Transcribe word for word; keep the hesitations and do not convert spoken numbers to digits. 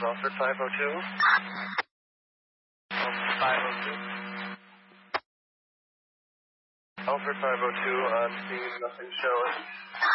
Alfred five oh two. Alfred five oh two. Alfred five oh two on scene, nothing showing.